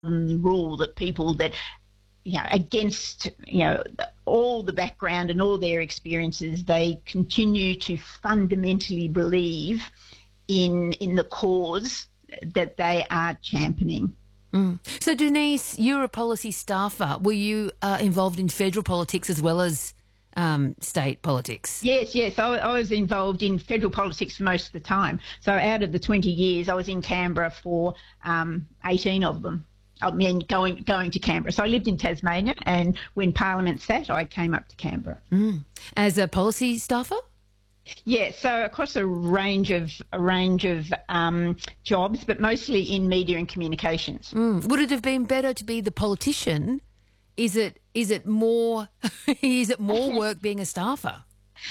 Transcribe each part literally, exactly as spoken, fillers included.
rule that people that, you know, against, you know, all the background and all their experiences, they continue to fundamentally believe in in the cause that they are championing. Mm. So, Denise, you're a policy staffer. Were you uh, involved in federal politics as well as um, state politics? Yes, yes. I, I was involved in federal politics for most of the time. So out of the twenty years, I was in Canberra for um, eighteen of them. I mean, going going to Canberra. So I lived in Tasmania, and when Parliament sat, I came up to Canberra. Mm. As a policy staffer? Yeah, so across a range of a range of um, jobs, but mostly in media and communications. Mm. Would it have been better to be the politician? Is it is it more is it more work being a staffer?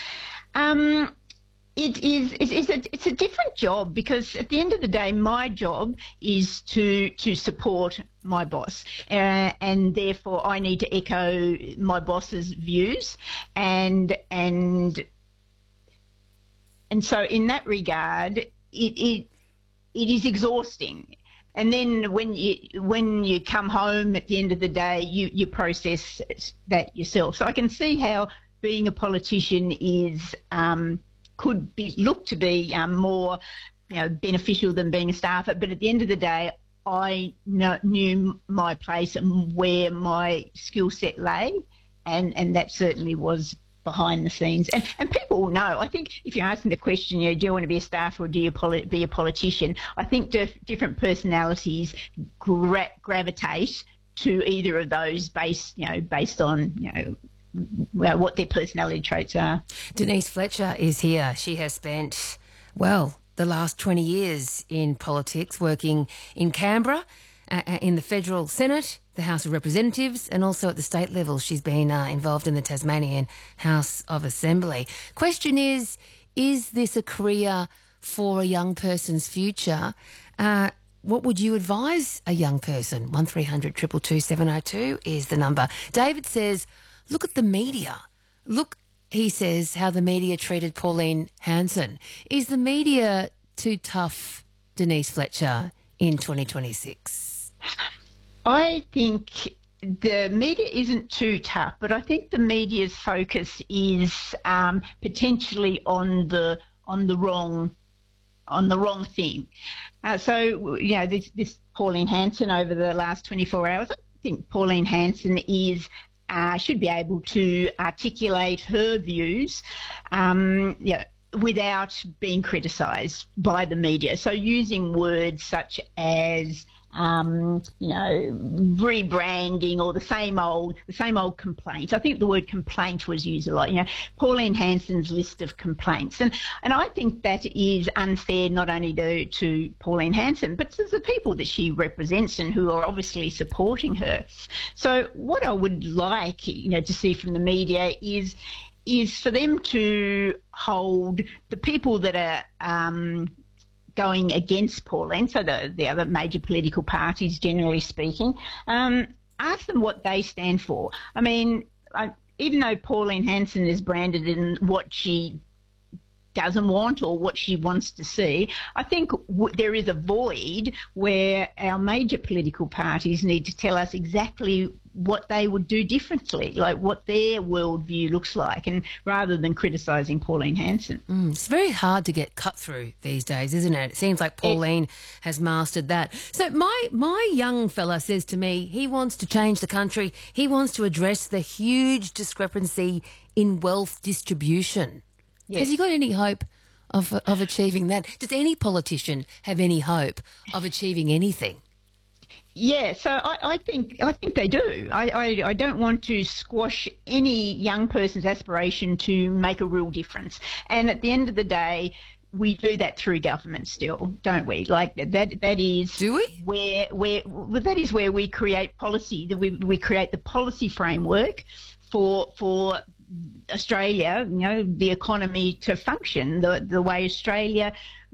Um, it is it is a it's a different job, because at the end of the day, my job is to to support my boss, uh, and therefore I need to echo my boss's views, and and. And so in that regard, it, it it is exhausting. And then when you when you come home at the end of the day, you, you process that yourself. So I can see how being a politician is um, could be looked to be um, more, you know, beneficial than being a staffer. But at the end of the day, I know, knew my place and where my skill set lay, and, and that certainly was behind the scenes. And, and people will know. I think if you're asking the question, you know, do you want to be a staffer or do you poli- be a politician, I think dif- different personalities gra- gravitate to either of those based, you know, based on, you know, well, what their personality traits are. Denise Fletcher is here. She has spent, well, the last twenty years in politics, working in Canberra, uh, in the Federal Senate, the House of Representatives, and also at the state level. She's been uh, involved in the Tasmanian House of Assembly. Question is, is this a career for a young person's future? Uh, what would you advise a young person? one three hundred two two two seven oh two is the number. David says, look at the media. Look, he says, how the media treated Pauline Hanson. Is the media too tough, Denise Fletcher, in twenty twenty-six? I think the media isn't too tough, but I think the media's focus is um, potentially on the on the wrong on the wrong thing. Uh, so, you know, this, this Pauline Hanson over the last twenty-four hours, I think Pauline Hanson is uh, should be able to articulate her views, um, you know, without being criticised by the media. So using words such as Um, you know, rebranding or the same old, the same old complaints. I think the word complaint was used a lot. You know, Pauline Hanson's list of complaints, and and I think that is unfair not only to to Pauline Hanson, but to the people that she represents and who are obviously supporting her. So what I would like, you know, to see from the media is is for them to hold the people that are Um, going against Pauline, so the, the other major political parties, generally speaking, um, ask them what they stand for. I mean, I, even though Pauline Hanson is branded in what she doesn't want or what she wants to see, I think w- there is a void where our major political parties need to tell us exactly what they would do differently, like what their worldview looks like, and rather than criticising Pauline Hanson. Mm, it's very hard to get cut through these days, isn't it? It seems like Pauline it, has mastered that. So my my young fella says to me he wants to change the country. He wants to address the huge discrepancy in wealth distribution. Yes. Has he got any hope of of achieving that? Does any politician have any hope of achieving anything? Yeah, so I, I think I think they do. I, I, I don't want to squash any young person's aspiration to make a real difference. And at the end of the day, we do that through government still, don't we? Like that that is do we? where where well, that is where we create policy. That we we create the policy framework for for Australia, you know, the economy to function the the way Australia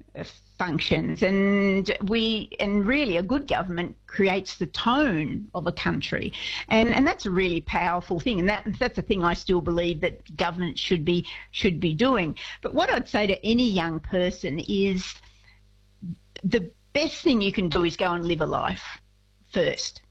functions, and we and really a good government creates the tone of a country, and and that's a really powerful thing, and that that's a thing I still believe that government should be should be doing. But what I'd say to any young person is the best thing you can do is go and live a life first.